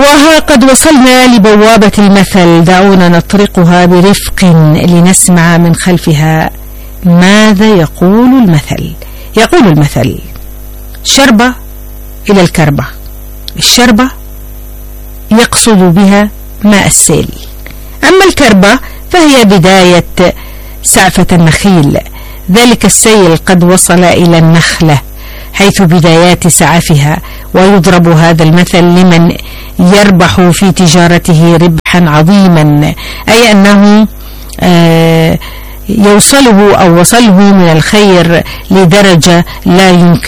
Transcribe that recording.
وها قد وصلنا لبوابة المثل، دعونا نطرقها برفق لنسمع من خلفها ماذا يقول المثل. يقول المثل: شربة إلى الكربة. الشربة يقصد بها ماء السيل، أما الكربة فهي بداية سعفة النخيل. ذلك السيل قد وصل إلى النخلة حيث بدايات سعفها، ويضرب هذا المثل لمن يربح في تجارته ربحا عظيما، أي أنه يوصله أو وصله من الخير لدرجة لا يمكن